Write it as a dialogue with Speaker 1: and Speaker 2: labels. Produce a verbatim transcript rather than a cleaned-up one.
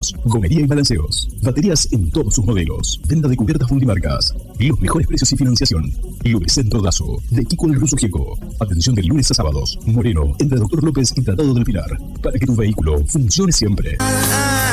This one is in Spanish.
Speaker 1: repuestos, gomería y balanceos, baterías en todos sus modelos, venta de cubiertas multimarcas, los mejores precios y financiación. Lubricentro Dazo, de Kiko el Ruso Gieco. Atención de lunes a sábados. Moreno, entre Doctor López y Tratado del Pilar, para que tu vehículo funcione siempre.